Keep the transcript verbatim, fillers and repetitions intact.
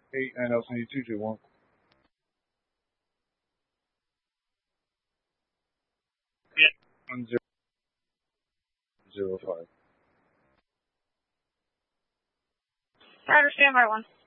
eight nine L C two two one. One zero zero five. Rider, stand by one.